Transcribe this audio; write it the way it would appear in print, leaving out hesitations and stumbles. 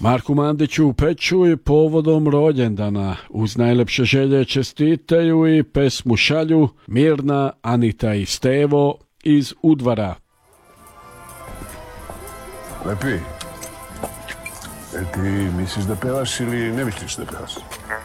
Marku Mandiću u Pećuj povodom rođendana uz najlepše želje čestitaju i pesmu šalju Mirna, Anita i Stevo iz Udvara. Lepi, ti misliš da pevaš ili ne misliš da pevaš?